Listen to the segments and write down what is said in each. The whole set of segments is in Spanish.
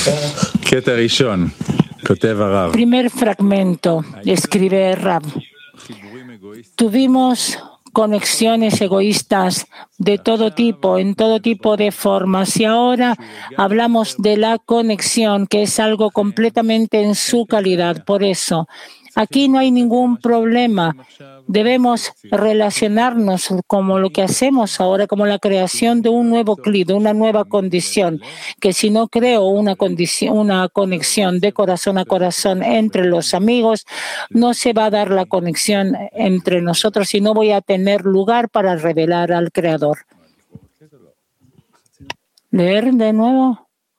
Primer fragmento, escribe Rav. Tuvimos conexiones egoístas de todo tipo, en todo tipo de formas, y ahora hablamos de la conexión, que es algo completamente en su calidad. Por eso, aquí no hay ningún problema. Debemos relacionarnos como lo que hacemos ahora, como la creación de un nuevo cli, de una nueva condición, que si no creo una conexión de corazón a corazón entre los amigos, no se va a dar la conexión entre nosotros y no voy a tener lugar para revelar al Creador. ¿Leer de nuevo?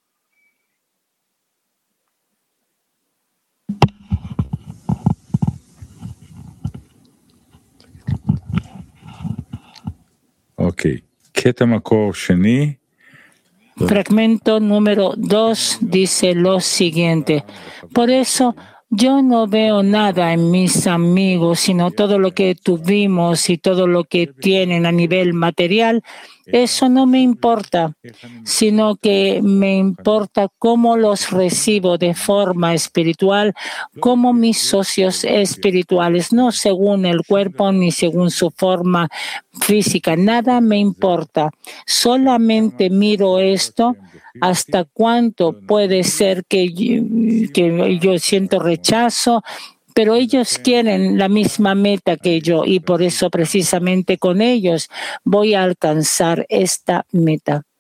Fragmento número 2 dice lo siguiente. Por eso yo no veo nada en mis amigos, sino todo lo que tuvimos y todo lo que tienen a nivel material. Eso no me importa, sino que me importa cómo los recibo de forma espiritual, como mis socios espirituales, no según el cuerpo ni según su forma física. Nada me importa. Solamente miro esto. ¿Hasta cuánto puede ser que yo siento rechazo? Pero ellos quieren la misma meta que yo y por eso precisamente con ellos voy a alcanzar esta meta.